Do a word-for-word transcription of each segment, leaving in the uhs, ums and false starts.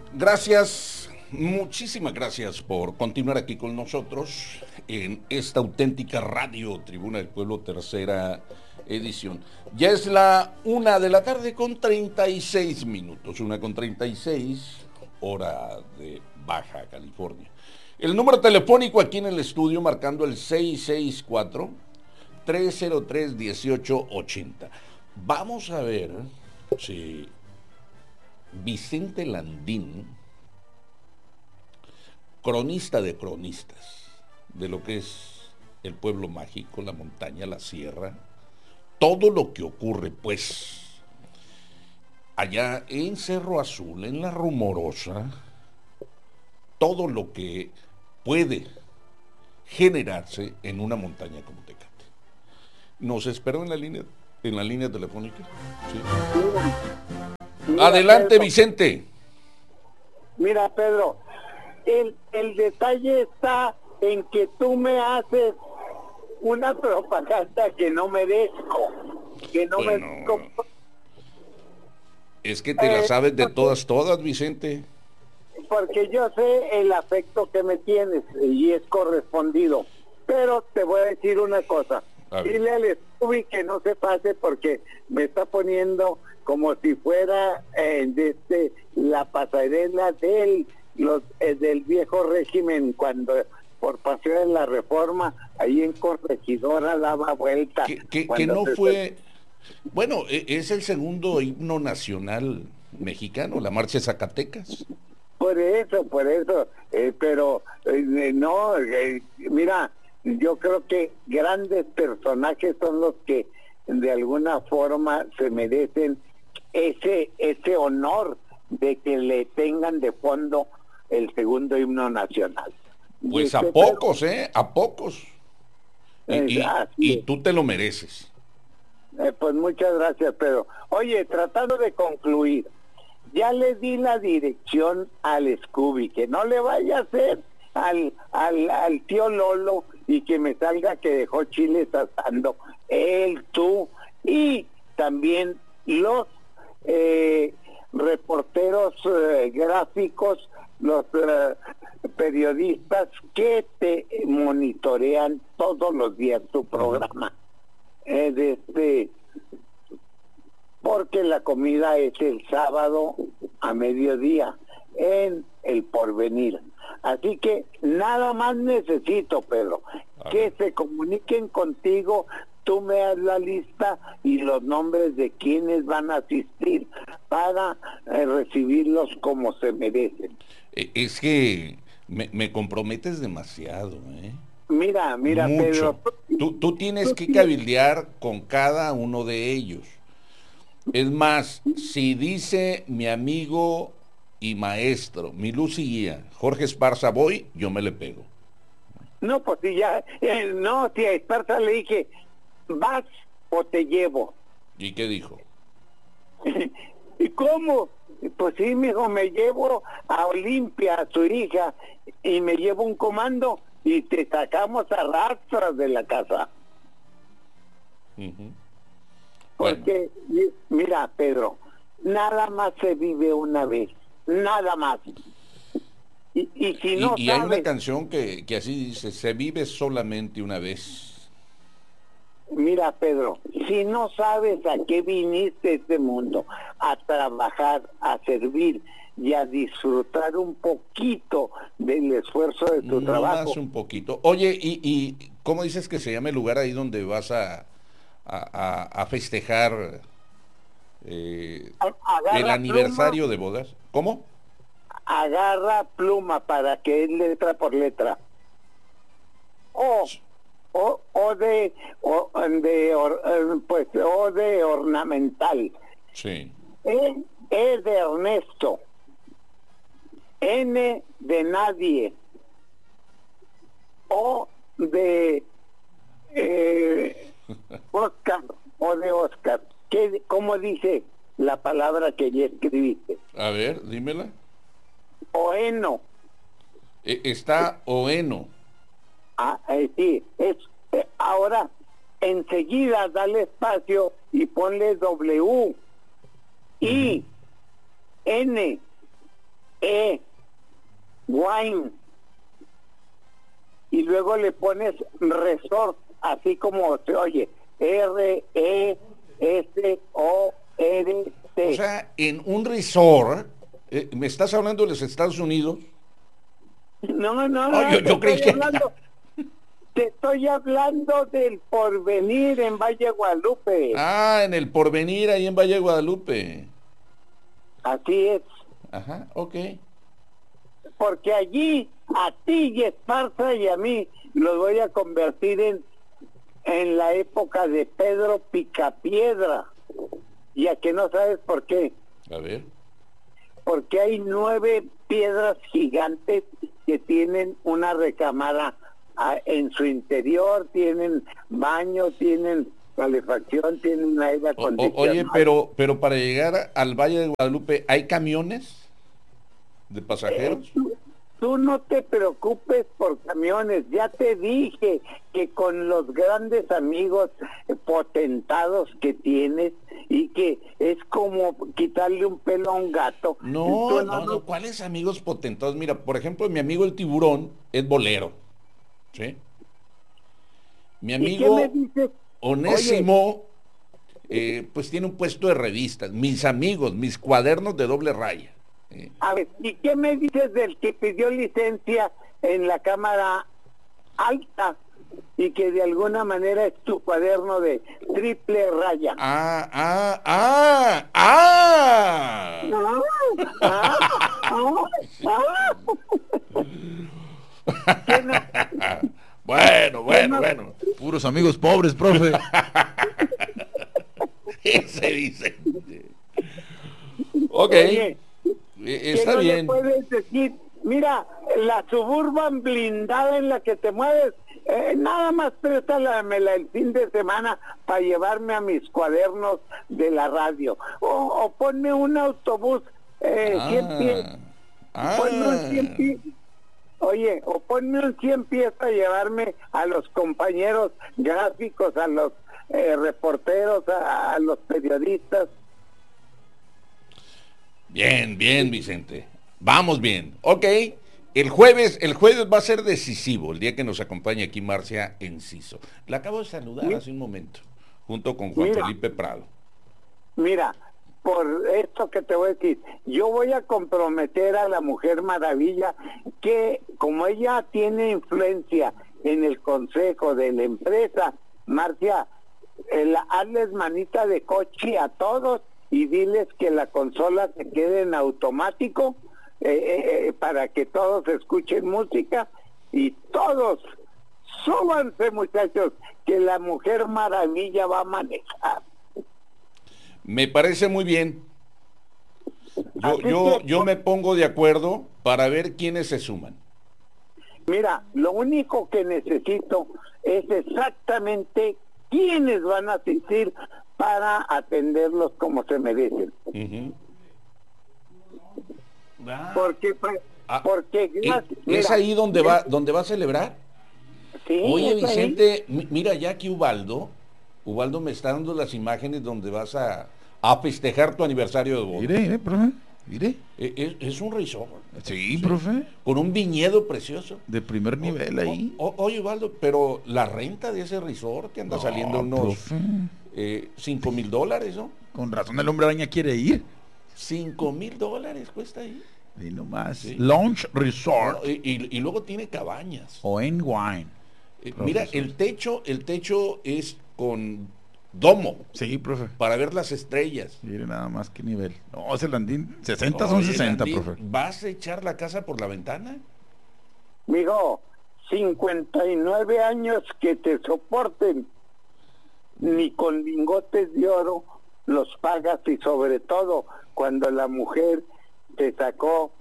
Gracias, muchísimas gracias por continuar aquí con nosotros en esta auténtica radio Tribuna del Pueblo, tercera edición. Ya es la una de la tarde con treinta y seis minutos, una con treinta y seis, hora de Baja California. El número telefónico aquí en el estudio marcando el seis seis cuatro, tres cero tres, uno ocho ocho cero. Vamos a ver si Vicente Landín, cronista de cronistas, de lo que es el pueblo mágico, la montaña, la sierra, todo lo que ocurre, pues, allá en Cerro Azul, en La Rumorosa, todo lo que puede generarse en una montaña como Tecate. ¿Nos esperó en la línea, en la línea telefónica? Sí. Mira, adelante, Pedro. Vicente. Mira, Pedro, el, el detalle está en que tú me haces una propaganda que no merezco, que no bueno, merezco. Es que te eh, la sabes de todas, todas, Vicente. Porque yo sé el afecto que me tienes y es correspondido. Pero te voy a decir una cosa. Dile al Scooby que no se pase porque me está poniendo como si fuera eh, desde la pasarela del, los, eh, del viejo régimen cuando por paseo de la Reforma ahí en Corregidora daba vuelta. Que, que, que no fue... Bueno, es el segundo himno nacional mexicano, la Marcha de Zacatecas. Por eso, por eso, eh, pero eh, no, eh, mira, yo creo que grandes personajes son los que de alguna forma se merecen ese ese honor de que le tengan de fondo el segundo himno nacional. Pues a pocos, ¿eh? A pocos. Y, y, y tú te lo mereces. Eh, pues muchas gracias, Pedro. Oye, tratando de concluir, ya le di la dirección al Scooby, que no le vaya a hacer al, al, al tío Lolo y que me salga que dejó chiles asando él, tú y también los eh, reporteros eh, gráficos, los eh, periodistas que te monitorean todos los días tu programa. Eh, desde, porque la comida es el sábado a mediodía en El Porvenir. Así que nada más necesito, Pedro, que se comuniquen contigo, tú me das la lista y los nombres de quienes van a asistir para eh, recibirlos como se merecen. Es que me, me comprometes demasiado, ¿eh? Mira, mira, Mucho. Pedro. Tú, tú tienes que cabildear con cada uno de ellos. Es más, si dice mi amigo y maestro, mi luz y guía, Jorge Esparza, voy, yo me le pego. No, pues si ya, eh, no, si a Esparza le dije, ¿vas o te llevo? ¿Y qué dijo? ¿Y cómo? Pues sí, mijo, me llevo a Olimpia, a su hija, y me llevo un comando y te sacamos a rastras de la casa. Uh-huh. Porque, bueno. Mira, Pedro, nada más se vive una vez, nada más. Y, y si no y, y sabes, hay una canción que, que así dice, se vive solamente una vez. Mira, Pedro, si no sabes a qué viniste a este mundo, a trabajar, a servir y a disfrutar un poquito del esfuerzo de tu no trabajo. Más un poquito. Oye, ¿y, y cómo dices que se llama el lugar ahí donde vas a, a, a festejar eh, el aniversario pluma, de bodas? ¿Cómo? Agarra pluma para que es letra por letra. O, o, o de, o de, or, pues, o de ornamental. Sí. E, e de Ernesto. N de nadie. O de eh, Oscar, o de Oscar. ¿Qué, ¿Cómo dice la palabra que ya escribiste? A ver, dímela. Oeno. Eh, está Oeno. Ah, eh, sí, es, eh, ahora enseguida dale espacio y ponle W, I, uh-huh. N, E, wine, y luego le pones resort, así como se oye, R, E, S, O, R, T. O sea, en un resort, eh, ¿me estás hablando de los Estados Unidos? No, no, no, Oh, yo, te yo creí estoy que... hablando, te estoy hablando del Porvenir en Valle Guadalupe. Ah, en el Porvenir, ahí en Valle de Guadalupe. Así es. Ajá, ok. Porque allí a ti y Esparza y a mí los voy a convertir en en la época de Pedro Picapiedra. Y a que no sabes por qué. A ver. Porque hay nueve piedras gigantes que tienen una recámara a, en su interior, tienen baño, tienen calefacción, tienen aire O, acondicionado. o, oye, pero, pero para llegar al Valle de Guadalupe, ¿hay camiones de pasajeros? Eh, tú, tú no te preocupes por camiones, ya te dije que con los grandes amigos eh, potentados que tienes y que es como quitarle un pelo a un gato. No, Tú no, no, ¿cuáles amigos potentados? Mira, por ejemplo, mi amigo el tiburón es bolero, ¿sí? Mi ¿Y qué amigo me dices? Onésimo, eh, pues tiene un puesto de revistas. Mis amigos, mis cuadernos de doble raya. ¿eh? A ver, ¿y qué me dices del que pidió licencia en la Cámara Alta y que de alguna manera es tu cuaderno de triple raya? Ah, ah, ah, ah. Ah, ah, ah, ah. ¿Qué no? Bueno, bueno, bueno. Puros amigos pobres, profe. Ese dice. Ok. Oye, Eh, Está ¿qué no bien. le puedes decir? Mira, la Suburban blindada en la que te mueves, eh, nada más préstalamela el fin de semana para llevarme a mis cuadernos de la radio. O, o ponme un autobús eh, Ah, cien pies. Ponme un cien ah. pies. Oye, o ponme un cien pies para llevarme a los compañeros gráficos, a los eh, reporteros, a, a los periodistas. Bien, bien, Vicente. Vamos bien. Ok. El jueves, el jueves va a ser decisivo, el día que nos acompañe aquí Marcia Enciso. La acabo de saludar Mi- hace un momento, junto con Juan Mira. Felipe Prado. Mira, por esto que te voy a decir, yo voy a comprometer a la Mujer Maravilla que como ella tiene influencia en el consejo de la empresa, Marcia, el, hazles manita de coche a todos y diles que la consola se quede en automático eh, eh, eh, para que todos escuchen música y todos súbanse, muchachos, que la Mujer Maravilla va a manejar. Me parece muy bien. Yo, Así yo, que- yo me pongo de acuerdo para ver quiénes se suman. Mira, lo único que necesito es exactamente quiénes van a asistir para atenderlos como se merecen. Ujú. Porque, pues, Ah, porque ¿e- gracias- ¿Es mira, ahí donde va, donde va a celebrar? sí, Oye, es ahí. Vicente, mi- mira ya aquí Ubaldo, Ubaldo me está dando las imágenes donde vas a, a festejar tu aniversario de boda. Mire, mire, profe. Mire. E- Es, es un resort, Sí, profe. con un viñedo precioso. De primer nivel ahí. O- o- oye, Ubaldo, pero la renta de ese resort te anda saliendo No, unos profe. eh, cinco mil dólares, ¿no? Con razón el hombre araña quiere ir. Cinco mil dólares cuesta ahí. Y nomás. Sí. Lounge Resort. No, y, y- y luego tiene cabañas. O en Wine. Eh, mira, profesor. el techo, el techo es con domo Sí, profe. para ver las estrellas. Mire nada más qué nivel. No, ese Landín. sesenta son Oye, sesenta, Landín, profe. ¿vas a echar la casa por la ventana? Mijo, cincuenta y nueve años que te soporten, ni con lingotes de oro los pagas y sobre todo cuando la mujer te sacó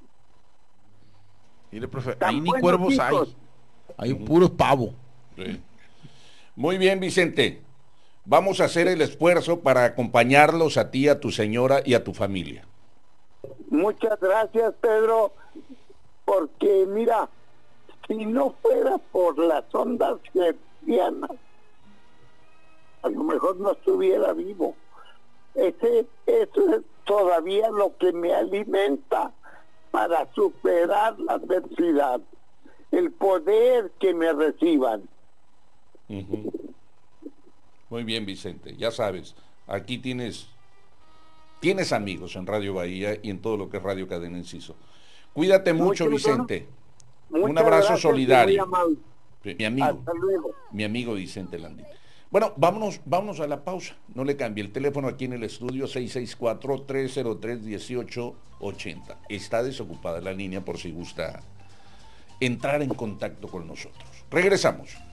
Mire, profe. tan Ahí ni buenos cuervos hijos. hay. Hay puros pavo. Sí. Muy bien, Vicente. Vamos a hacer el esfuerzo para acompañarlos a ti, a tu señora y a tu familia. Muchas gracias, Pedro, porque mira, si no fuera por las ondas hertzianas, a lo mejor no estuviera vivo. Ese, eso es todavía lo que me alimenta. para superar la adversidad, el poder que me reciban. Uh-huh. Muy bien, Vicente, ya sabes, aquí tienes tienes amigos en Radio Bahía y en todo lo que es Radio Cadena Enciso. Cuídate mucho, Mucho, Vicente. Muchas Un abrazo gracias, solidario. muy amable. Mi amigo, Hasta luego. mi amigo Vicente Landín. Bueno, vámonos, vámonos a la pausa. No le cambie el teléfono aquí en el estudio seis seis cuatro, tres cero tres, uno ocho ocho cero. Está desocupada la línea por si gusta entrar en contacto con nosotros. Regresamos.